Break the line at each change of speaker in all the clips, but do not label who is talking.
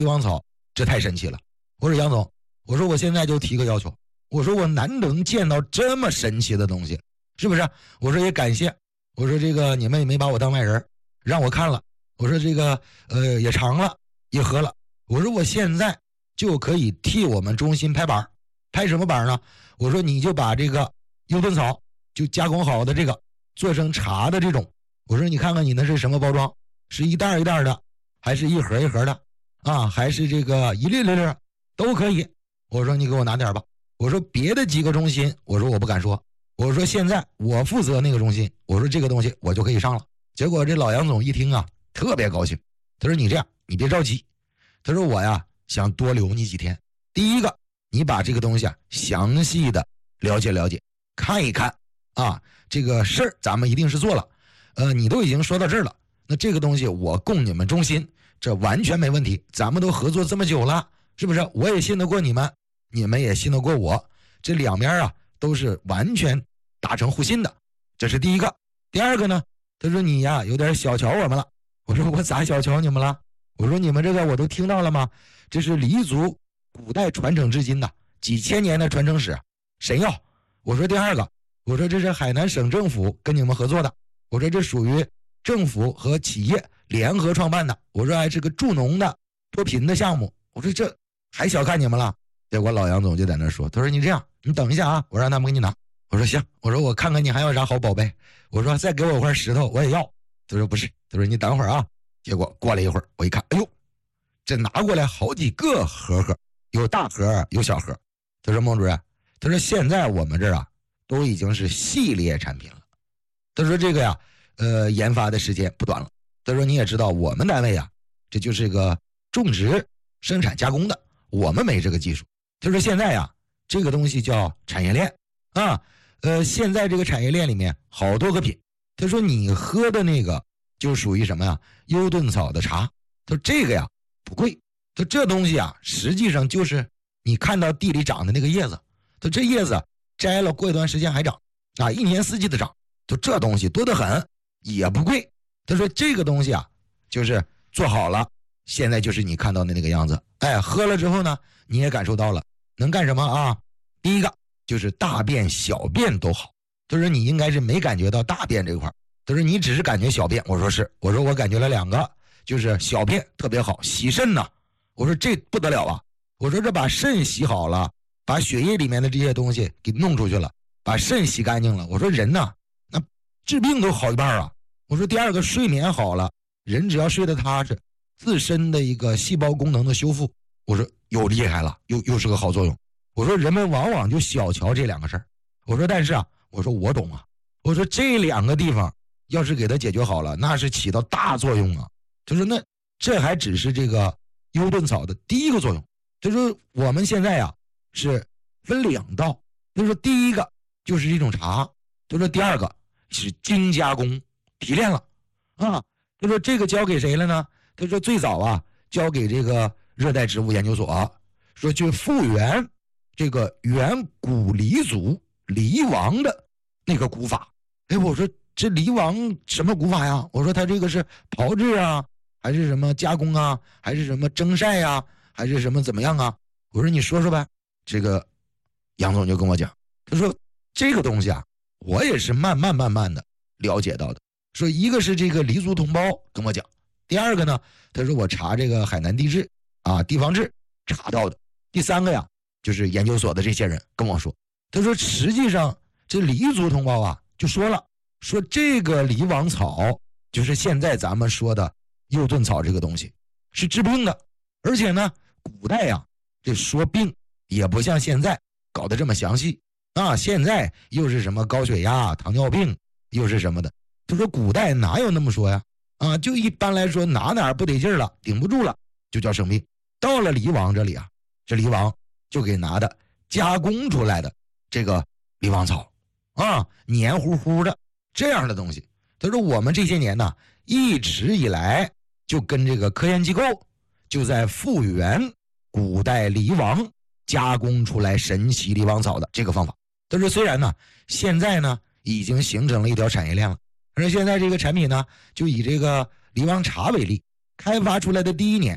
狸王草，这太神奇了。我说杨总，我说我现在就提个要求，我说我难得见到这么神奇的东西，是不是？我说也感谢，我说这个你们也没把我当外人，让我看了，我说这个也尝了也喝了，我说我现在就可以替我们中心拍板。拍什么板呢？我说你就把这个幽顿草就加工好的这个做成茶的这种，我说你看看你那是什么包装，是一袋一袋的，还是一盒一盒的啊，还是这个一粒粒粒都可以。我说你给我拿点吧。我说别的几个中心，我说我不敢说，我说现在我负责那个中心，我说这个东西我就可以上了。结果这老杨总一听啊，特别高兴，他说你这样，你别着急，他说我呀想多留你几天。第一个，你把这个东西啊详细的了解了解，看一看啊，这个事儿咱们一定是做了。你都已经说到这儿了，那这个东西我供你们中心，这完全没问题。咱们都合作这么久了，是不是？我也信得过你们，你们也信得过我，这两边啊都是完全达成互信的，这是第一个。第二个呢，他说你呀有点小瞧我们了。我说我咋小瞧你们了？我说你们这个我都听到了吗？这是黎族古代传承至今的几千年的传承史，神药。我说第二个，我说这是海南省政府跟你们合作的，我说这属于政府和企业联合创办的，我说还是个助农的脱贫的项目，我说这还小看你们了。结果老杨总就在那说，他说你这样，你等一下啊，我让他们给你拿。我说行，我说我看看你还有啥好宝贝，我说再给我块石头我也要。他说不是，他说你等会儿啊。结果过了一会儿，我一看，哎呦，这拿过来好几个盒盒，有大盒有小盒。他说孟主任，他说现在我们这儿啊都已经是系列产品了。他说这个呀研发的时间不短了。他说你也知道我们单位啊这就是个种植生产加工的，我们没这个技术。他说现在呀这个东西叫产业链啊，现在这个产业链里面好多个品。他说你喝的那个就属于什么呀？幽顿草的茶。他说这个呀不贵，他说这东西啊实际上就是你看到地里长的那个叶子，他说这叶子摘了过一段时间还长啊，一年四季的长，就这东西多得很，也不贵。他说这个东西啊就是做好了，现在就是你看到的那个样子。哎，喝了之后呢你也感受到了能干什么啊？第一个就是大便小便都好。他说你应该是没感觉到大便这块，他说你只是感觉小便。我说是，我说我感觉了两个，就是小便特别好，洗肾呢。我说这不得了啊，我说这把肾洗好了，把血液里面的这些东西给弄出去了，把肾洗干净了。我说人呢那治病都好一半啊。我说第二个睡眠好了，人只要睡得踏实，自身的一个细胞功能的修复，我说又厉害了，又是个好作用。我说人们往往就小瞧这两个事儿。我说但是啊，我说我懂啊，我说这两个地方要是给它解决好了，那是起到大作用啊。他说那这还只是这个幽顿草的第一个作用。他说我们现在呀是分两道，他说第一个就是这种茶，他说第二个是精加工提炼了啊。他说这个交给谁了呢？他说最早啊交给这个热带植物研究所，说去复原这个远古黎族黎王的那个古法。哎，我说这黎王什么古法呀？我说他这个是炮制啊，还是什么加工啊，还是什么蒸晒啊，还是什么怎么样啊？我说你说说呗。这个杨总就跟我讲，他说这个东西啊我也是慢慢的了解到的。说一个是这个黎族同胞跟我讲，第二个呢他说我查这个海南地质啊地方志查到的，第三个呀就是研究所的这些人跟我说。他说实际上这黎族同胞啊就说了，说这个黎王草就是现在咱们说的幽顿草这个东西是治病的，而且呢古代呀这说病也不像现在搞得这么详细啊，现在又是什么高血压糖尿病又是什么的。他说古代哪有那么说呀啊，就一般来说哪不得劲了顶不住了就叫生病。到了黎王这里啊，这黎王就给拿的加工出来的这个黎王草啊，黏糊糊的这样的东西。他说我们这些年呢一直以来就跟这个科研机构就在复原古代黎王加工出来神奇黎王草的这个方法。他说虽然呢现在呢已经形成了一条产业链了，而现在这个产品呢就以这个黎王茶为例，开发出来的第一年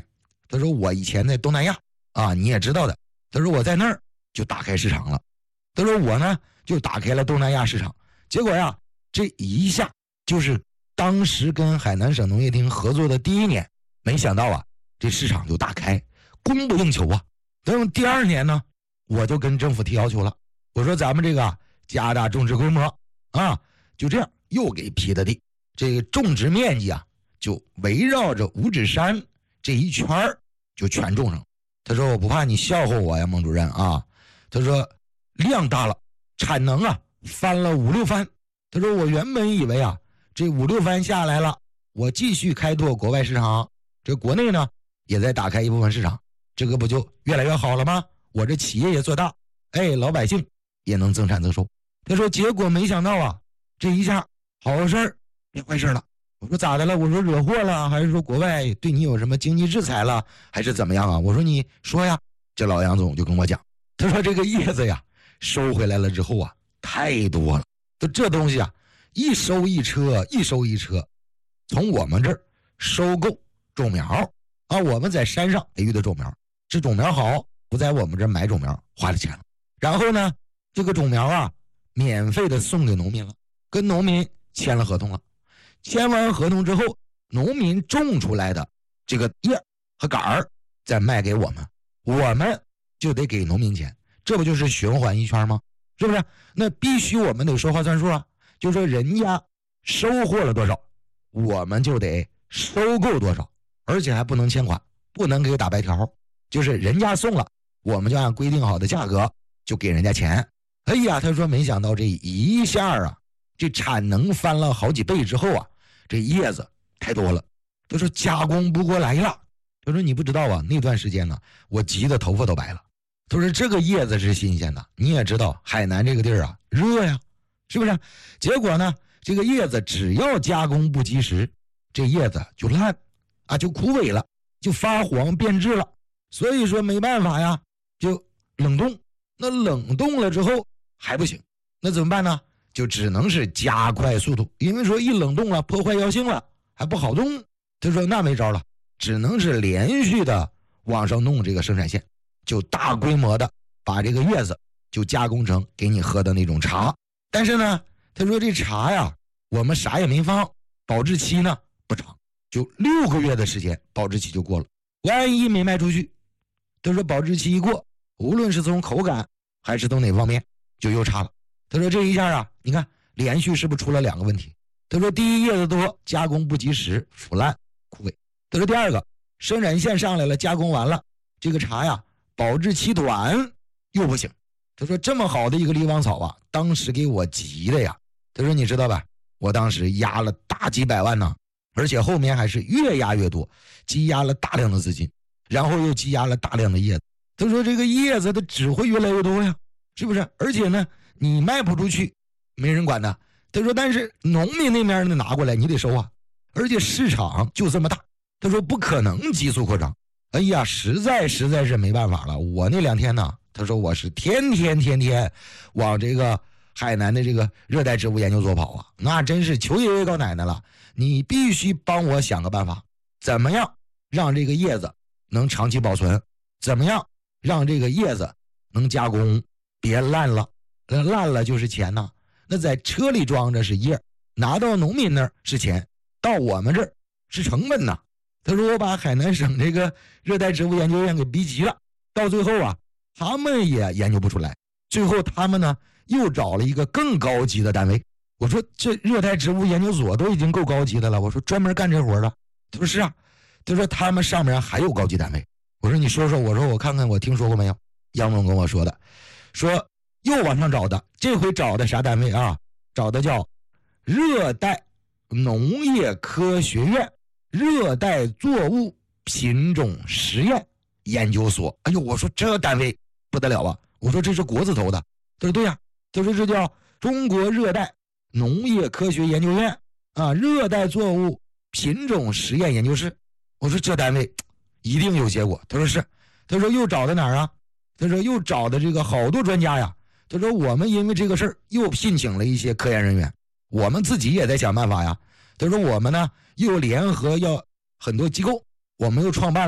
他说我以前在东南亚啊，你也知道的，他说我在那儿就打开市场了，他说我呢就打开了东南亚市场，结果呀这一下就是当时跟海南省农业厅合作的第1年，没想到啊这市场就打开，供不应求啊。等第2年呢，我就跟政府提要求了，我说咱们这个加大种植规模啊，就这样又给批的地，这个种植面积啊就围绕着五指山这一圈就全种上。他说我不怕你笑话我呀，孟主任啊，他说量大了，产能啊翻了5、6番。他说我原本以为啊这5、6番下来了，我继续开拓国外市场，这国内呢也在打开一部分市场，这个不就越来越好了吗？我这企业也做大，哎，老百姓也能增产增收。他说结果没想到啊，这一下好事儿变坏事了。我说咋的了？我说惹祸了，还是说国外对你有什么经济制裁了，还是怎么样啊？我说你说呀。这老杨总就跟我讲，他说这个叶子呀收回来了之后啊太多了，这东西啊一收一车，一收一车，从我们这儿收购种苗啊，我们在山上培育的种苗，这种苗好，不在我们这儿买种苗花了钱了，然后呢这个种苗啊免费的送给农民了，跟农民签了合同了，签完合同之后，农民种出来的这个叶和杆儿再卖给我们，我们就得给农民钱，这不就是循环一圈吗？是不是？那必须我们得说话算数啊，就说人家收获了多少，我们就得收购多少，而且还不能欠款，不能给打白条，就是人家送了，我们就按规定好的价格就给人家钱。哎呀，他说没想到这一下啊，这产能翻了好几倍之后啊，这叶子太多了，他说加工不过来了。他说你不知道啊，那段时间呢我急得头发都白了。他说这个叶子是新鲜的，你也知道海南这个地儿啊热呀，是不是？结果呢这个叶子只要加工不及时，这叶子就烂啊，就枯萎了，就发黄变质了。所以说没办法呀，就冷冻。那冷冻了之后还不行，那怎么办呢？就只能是加快速度，因为说一冷冻了破坏药性了，还不好冻。他说那没招了，只能是连续的往上弄这个生产线，就大规模的把这个叶子就加工成给你喝的那种茶。但是呢他说这茶呀我们啥也没放，保质期呢不长，就6个月的时间保质期就过了，万一没卖出去，他说保质期一过，无论是从口感还是从哪方面就又差了。他说这一下啊你看连续是不是出了2个问题？他说第一，叶子多，加工不及时，腐烂枯萎。他说第2个，生产线上来了，加工完了，这个茶呀保质期短又不行。他说这么好的一个利旺草啊，当时给我急的呀。他说你知道吧，我当时压了大几百万呢，而且后面还是越压越多，积压了大量的资金，然后又积压了大量的叶子。他说这个叶子它只会越来越多呀，是不是？而且呢你卖不出去没人管的。他说但是农民那边的拿过来你得收啊，而且市场就这么大，他说不可能急速扩张。哎呀实在是没办法了，我那2天呢，他说我是天天往这个海南的这个热带植物研究所跑啊，那真是求爷爷告奶奶了，你必须帮我想个办法，怎么样让这个叶子能长期保存，怎么样让这个叶子能加工别烂了，烂了就是钱呐。那在车里装着是叶，拿到农民那儿是钱，到我们这儿是成本呐。他说我把海南省这个热带植物研究院给逼急了，到最后啊他们也研究不出来，最后他们呢又找了一个更高级的单位。我说这热带植物研究所都已经够高级的了，我说专门干这活的。他说是啊，他说他们上面还有高级单位。我说你说说，我说我看看我听说过没有。杨总跟我说的，说又往上找的，这回找的啥单位啊？找的叫热带农业科学院热带作物品种实验研究所。哎呦，我说这单位不得了啊！我说这是国字头的。他说对呀，他说这叫中国热带农业科学研究院啊，热带作物品种实验研究室。我说这单位一定有结果。他说是。他说又找的哪儿啊？他说又找的这个好多专家呀。他说我们因为这个事儿又聘请了一些科研人员，我们自己也在想办法呀。他说我们呢又联合要很多机构，我们又创办了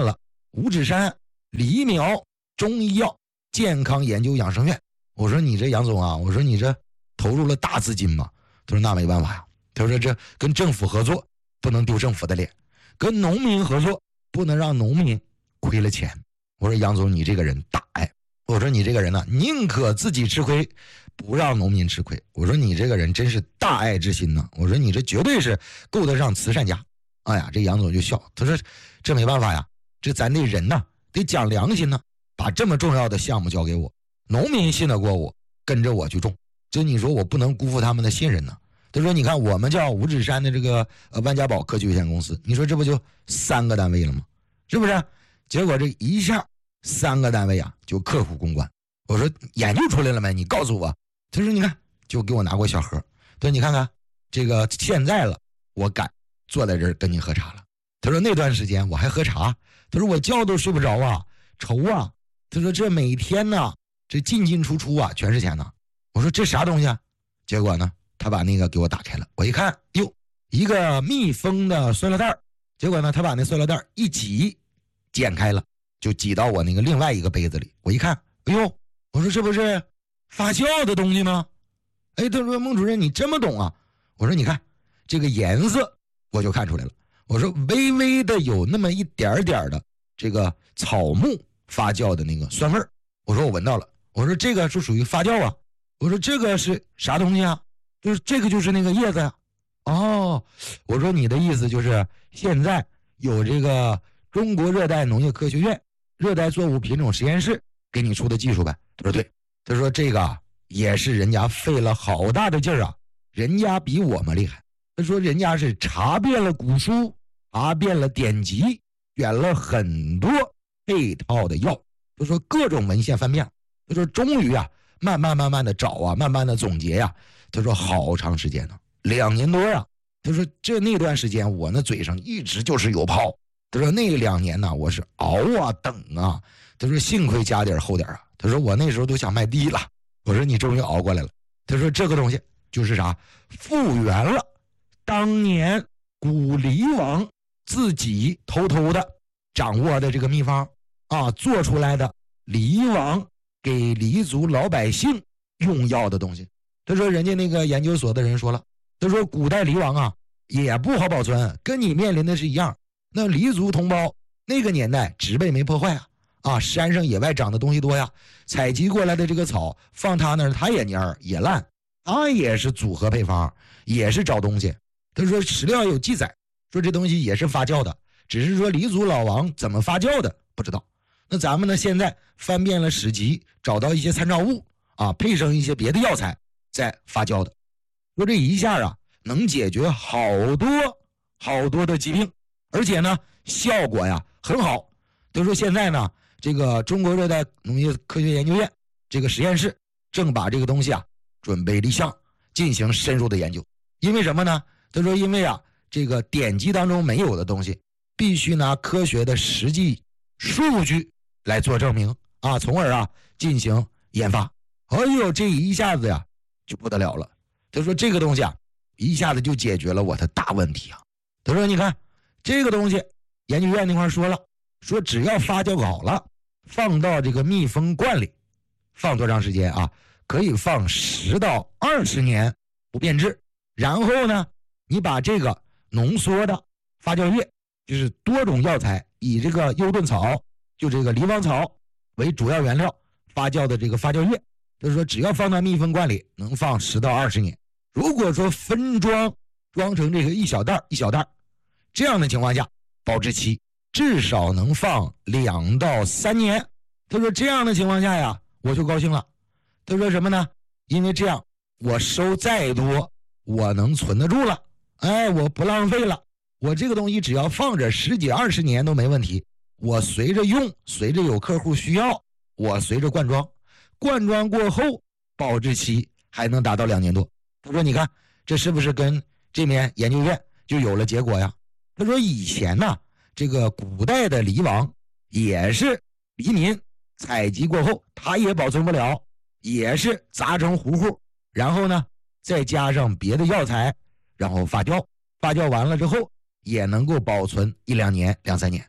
五指山李淼中医药健康研究养生院。我说你这杨总啊，我说你这投入了大资金嘛。他说那没办法呀，他说这跟政府合作不能丢政府的脸，跟农民合作不能让农民亏了钱。我说杨总你这个人大爱，我说你这个人呢，宁可自己吃亏不让农民吃亏。我说你这个人真是大爱之心呢，我说你这绝对是够得上慈善家。哎呀，这杨总就笑，他说这没办法呀，这咱这人呢得讲良心呢，把这么重要的项目交给我，农民信得过我，跟着我去种，这你说我不能辜负他们的信任呢。他说你看我们叫五指山的这个万家宝科技有限公司，你说这不就3个单位了吗？是不是？结果这一下3个单位啊就客户公关。我说研究出来了没？你告诉我。他说你看，就给我拿过小盒，对，你看看这个现在了，我敢坐在这儿跟你喝茶了。他说那段时间我还喝茶，他说我觉都睡不着啊，愁啊。他说这每天呢，这进进出出啊全是钱呢。我说这啥东西啊？结果呢，他把那个给我打开了，我一看，哟，一个密封的塑料袋。结果呢，他把那塑料袋一挤，剪开了，就挤到我那个另外一个杯子里。我一看，哎呦，我说这不是发酵的东西吗？哎，他说孟主任你这么懂啊？我说你看这个颜色我就看出来了，我说微微的有那么一点点的这个草木发酵的那个酸味儿，我说我闻到了，我说这个是属于发酵啊，我说这个是啥东西啊？就是这个就是那个叶子呀。哦，我说你的意思就是现在有这个中国热带农业科学院热带作物品种实验室给你出的技术呗？他说对，他说这个也是人家费了好大的劲儿啊，人家比我们厉害。他说人家是查遍了古书，查遍了典籍，选了很多配套的药。他说各种文献翻遍，他说终于啊，慢慢的找啊，慢慢的总结呀。他说好长时间呢，2年多呀。他说那段时间我那嘴上一直就是有泡。他说那2年呢，我是熬啊等啊。他说幸亏加点后点啊。他说我那时候都想卖地了。我说你终于熬过来了。他说这个东西就是啥，复原了当年古黎王自己偷偷的掌握的这个秘方啊，做出来的黎王给黎族老百姓用药的东西。他说人家那个研究所的人说了，他说古代黎王啊也不好保存，跟你面临的是一样。那黎族同胞那个年代植被没破坏啊，山上野外长的东西多呀，采集过来的这个草放他那儿他也蔫也烂，他也是组合配方，也是找东西。他说史料有记载说这东西也是发酵的，只是说黎族老王怎么发酵的不知道。那咱们呢现在翻遍了史籍，找到一些参照物啊，配上一些别的药材再发酵的。说这一下啊能解决好多的疾病，而且呢效果呀很好。他说现在呢这个中国热带农业科学研究院这个实验室正把这个东西啊准备立项进行深入的研究。因为什么呢？他说因为啊这个典籍当中没有的东西，必须拿科学的实际数据来做证明啊，从而啊进行研发。哎呦，这一下子呀就不得了了。他说这个东西啊一下子就解决了我的大问题啊。他说你看这个东西研究院那块说了，说只要发酵好了，放到这个密封罐里，放多长时间啊？可以放10到20年不变质。然后呢你把这个浓缩的发酵液，就是多种药材，以这个优盾草就这个黎王草为主要原料发酵的这个发酵液，就是说只要放到密封罐里能放10到20年。如果说分装成这个一小袋，这样的情况下，保质期至少能放2到3年。他说这样的情况下呀我就高兴了。他说什么呢？因为这样我收再多我能存得住了，哎，我不浪费了，我这个东西只要放着10几20年都没问题。我随着用，随着有客户需要，我随着灌装过后保质期还能达到2年多。他说你看这是不是跟这边研究院就有了结果呀？他说以前呢这个古代的黎王也是黎民采集过后他也保存不了，也是砸成糊糊，然后呢再加上别的药材，然后发酵完了之后也能够保存1-2年2-3年。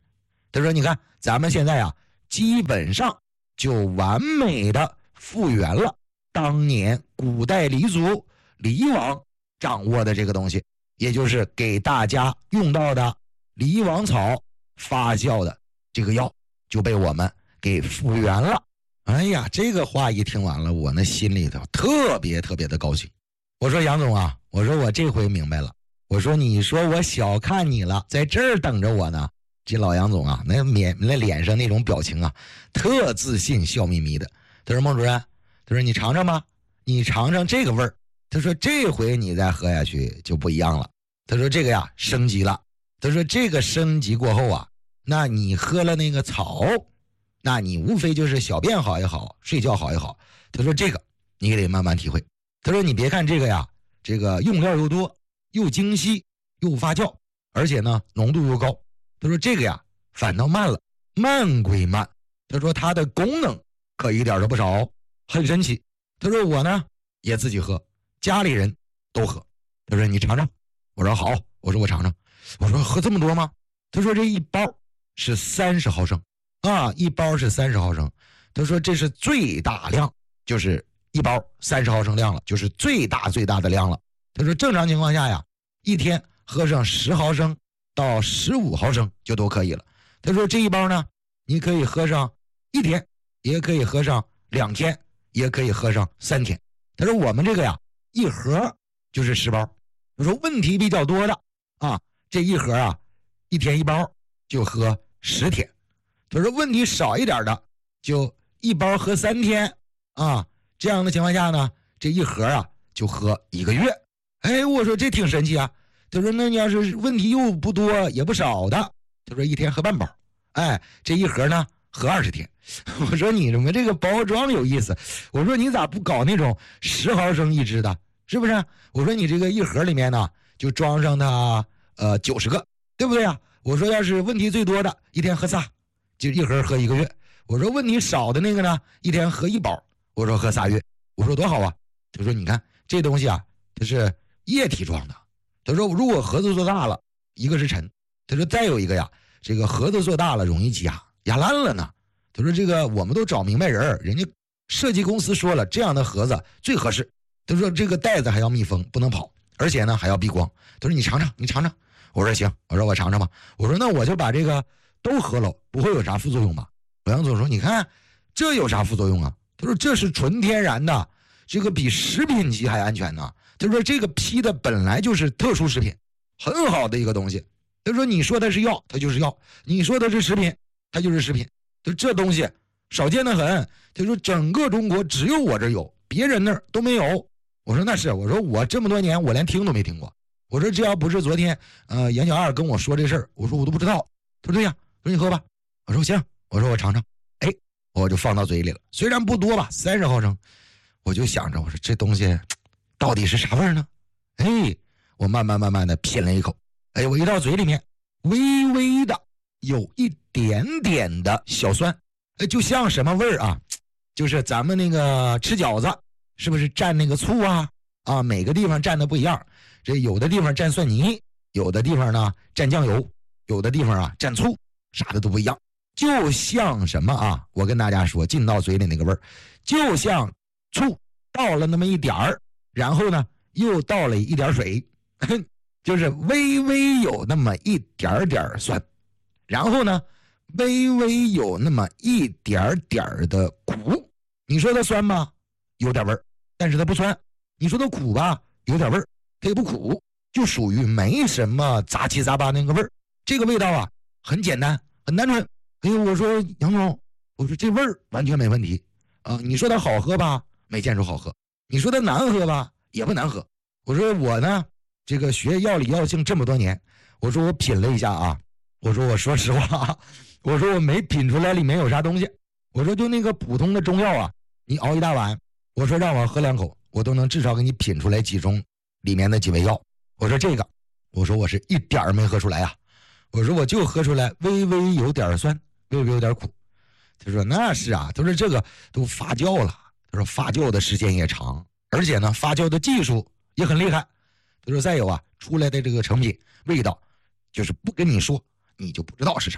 他说你看咱们现在啊基本上就完美的复原了当年古代黎族黎王掌握的这个东西，也就是给大家用到的黎王草发酵的这个药就被我们给复原了。哎呀，这个话一听完了，我那心里头特别特别的高兴。我说杨总啊，我说我这回明白了，我说你说我小看你了，在这儿等着我呢。这老杨总啊，那脸上那种表情啊，特自信，笑眯眯的。他说孟主任，他说你尝尝吧，你尝尝这个味儿。他说这回你再喝下去就不一样了。他说这个呀升级了。他说这个升级过后啊，那你喝了那个草，那你无非就是小便好也好，睡觉好也好。他说这个你得慢慢体会。他说你别看这个呀，这个用料又多，又精细，又发酵，而且呢浓度又高。他说这个呀反倒慢了，慢归慢，他说它的功能可一点都不少，很神奇。他说我呢也自己喝，家里人都喝。他说你尝尝。我说好，我说我尝尝。我说喝这么多吗？他说这一包是30毫升啊，一包是30毫升。他说这是最大量，就是一包30毫升量了，就是最大的量了。他说正常情况下呀，一天喝上10毫升到15毫升就都可以了。他说这一包呢，你可以喝上1天，也可以喝上2天，也可以喝上3天。他说我们这个呀，一盒就是10包。他说问题比较多的啊，这一盒啊，1天1包就喝10天。他说问题少一点的，就一包喝3天啊。这样的情况下呢，这一盒啊就喝1个月。哎，我说这挺神奇啊。他说那你要是问题又不多也不少的，他说1天喝半包。哎，这一盒呢喝20天。我说你们这个包装有意思。我说你咋不搞那种10毫升一支的，是不是？我说你这个一盒里面呢就装上它90个，对不对啊？我说要是问题最多的1天喝仨，就一盒喝1个月。我说问题少的那个呢1天喝1包，我说喝3月。我说多好啊。他说你看这东西啊，它是液体状的。他说如果盒子做大了，一个是沉，他说再有一个呀，这个盒子做大了容易积压，压烂了呢。他说这个我们都找明白人，人家设计公司说了，这样的盒子最合适。他说这个袋子还要密封，不能跑，而且呢还要避光。他说你尝尝，你尝尝。我说行，我说我尝尝吧。我说那我就把这个都喝了，不会有啥副作用吧？老杨总说你看这有啥副作用啊？他说这是纯天然的，这个比食品级还安全呢。他说这个批的本来就是特殊食品，很好的一个东西。他说你说它是药，它就是药；你说它是食品，它就是食品。就这东西少见的很。他说整个中国只有我这有，别人那儿都没有。我说那是，我说我这么多年我连听都没听过。我说这要不是昨天杨小二跟我说这事儿，我说我都不知道。他说对呀，我说你喝吧。我说行，我说我尝尝。哎，我就放到嘴里了，虽然不多吧，30毫升。我就想着我说这东西到底是啥味儿呢？哎，我慢慢的品了一口。哎，我一到嘴里面，微微的有一点点的小酸。就像什么味儿啊？就是咱们那个吃饺子是不是蘸那个醋啊？啊，每个地方蘸的不一样。这有的地方蘸蒜泥，有的地方呢蘸酱油，有的地方啊蘸醋，啥的都不一样。就像什么啊？我跟大家说，进到嘴里那个味儿，就像醋倒了那么一点儿，然后呢又倒了一点水，就是微微有那么一点点酸，然后呢微微有那么一点点的苦。你说它酸吧，有点味儿，但是它不酸。你说它苦吧，有点味儿，它也不苦，就属于没什么杂七杂八那个味儿。这个味道啊很简单，很单纯。哎呦，我说杨总，我说这味儿完全没问题啊。你说它好喝吧，没见出好喝；你说它难喝吧，也不难喝。我说我呢，这个学药理药性这么多年，我说我品了一下啊，我说我说实话，我说我没品出来里面有啥东西。我说就那个普通的中药啊，你熬一大碗，我说让我喝2口，我都能至少给你品出来几种里面的几味药。我说这个，我说我是一点儿没喝出来啊。我说我就喝出来微微有点酸，微微有点苦。他说那是啊，他说这个都发酵了，他说发酵的时间也长，而且呢发酵的技术也很厉害。他说再有啊，出来的这个成品味道就是不跟你说你就不知道是啥。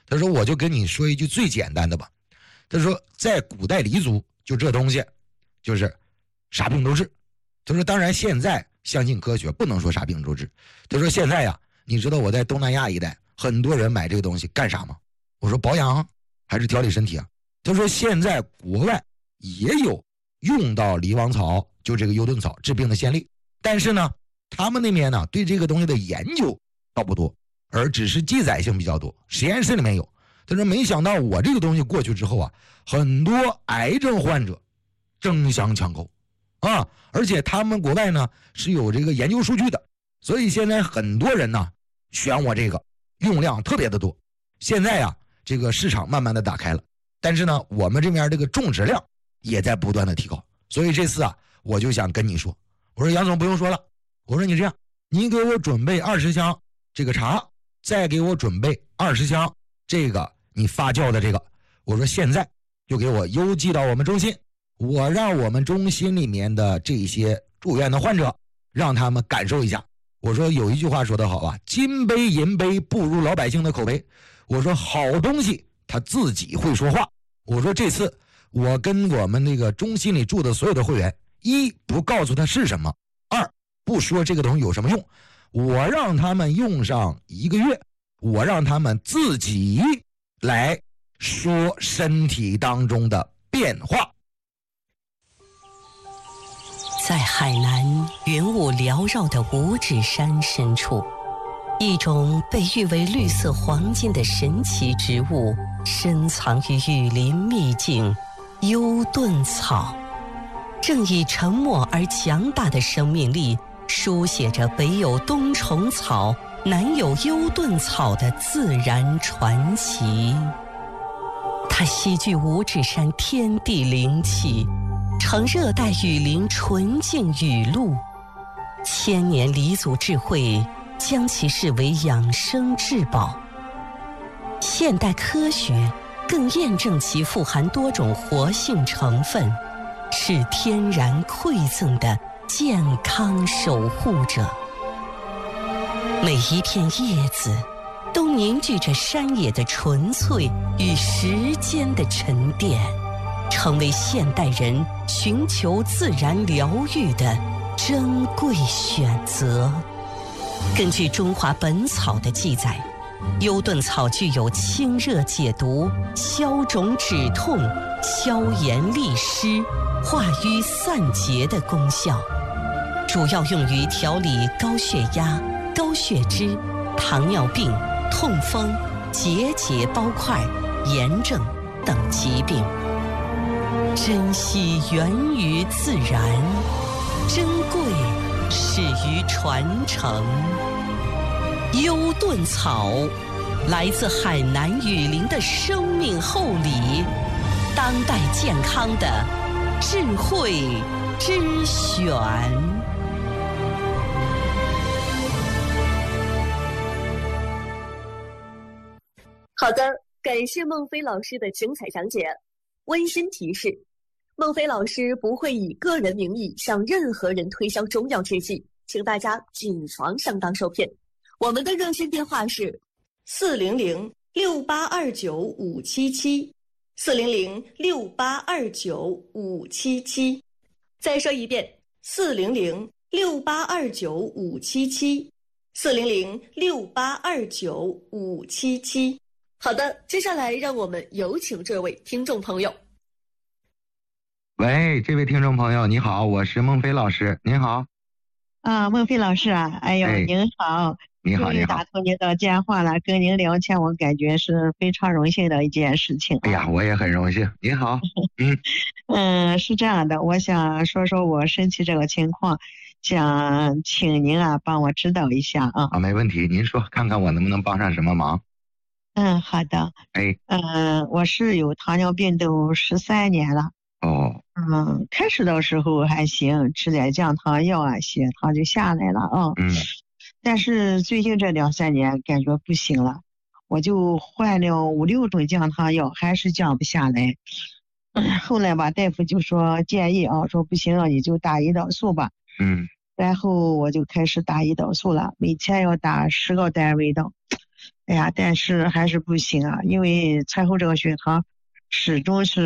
他说我就跟你说一句最简单的吧，他说在古代黎族就这东西就是啥病都治。他说当然现在相信科学，不能说啥病都治。他说现在呀，你知道我在东南亚一带很多人买这个东西干啥吗？我说保养还是调理身体啊？他说现在国外也有用到梨王草，就这个幽顿草治病的先例，但是呢他们那边呢对这个东西的研究倒不多，而只是记载性比较多，实验室里面有。他说没想到我这个东西过去之后啊，很多癌症患者争相抢购啊，而且他们国外呢是有这个研究数据的，所以现在很多人呢选我这个，用量特别的多。现在啊这个市场慢慢的打开了，但是呢我们这边这个种植量也在不断的提高，所以这次啊我就想跟你说，我说杨总不用说了，我说你这样，你给我准备20箱这个茶，再给我准备20箱这个你发酵的这个，我说现在就给我邮寄到我们中心，我让我们中心里面的这些住院的患者让他们感受一下。我说有一句话说得好啊，金杯银杯不如老百姓的口碑。我说好东西他自己会说话。我说这次我跟我们那个中心里住的所有的会员，一不告诉他是什么，二不说这个东西有什么用，我让他们用上1个月，我让他们自己来说身体当中的变化。
在海南云雾缭绕的五指山深处，一种被誉为绿色黄金的神奇植物深藏于雨林秘境幽顿草，正以沉默而强大的生命力书写着北有冬虫草，南有幽顿草的自然传奇。它吸聚五指山天地灵气，成热带雨林纯净雨露，千年黎族智慧将其视为养生至宝。现代科学更验证其富含多种活性成分，是天然馈赠的健康守护者。每一片叶子都凝聚着山野的纯粹与时间的沉淀，成为现代人寻求自然疗愈的珍贵选择。根据《中华本草》的记载，幽顿草具有清热解毒、消肿止痛、消炎利湿、化瘀散结的功效，主要用于调理高血压、高血脂、糖尿病、痛风、结节包块、炎症等疾病。珍惜源于自然，珍贵始于传承。幽顿草来自海南雨林的生命厚礼，当代健康的智慧之选。
好的，感谢孟非老师的精彩讲解。温馨提示，孟非老师不会以个人名义向任何人推销中药制剂，请大家谨防上当受骗。我们的热线电话是400-6829-577，400-6829-577。再说一遍，400-6829-577，400-6829-577。好的，接下来让我们有请这位听众朋友。
喂，这位听众朋友你好，我是孟非老师，您好。
孟非老师啊，哎呦，您好，
你好，你好，
打通您的电话了，跟您聊天，我感觉是非常荣幸的一件事情。
哎呀，我也很荣幸。您好，
是这样的，我想说说我身体这个情况，想请您啊帮我指导一下啊。
没问题，您说，看看我能不能帮上什么忙。
好的。我是有糖尿病都13年了。开始的时候还行，吃点降糖药啊，血糖就下来了啊。但是最近这2-3年感觉不行了，我就换了5-6种降糖药，还是降不下来。后来吧，大夫就说建议啊，说不行了，你就打胰岛素吧。然后我就开始打胰岛素了，每天要打10个单位的。 哎呀，但是还是不行啊，因为产后这个血糖始终是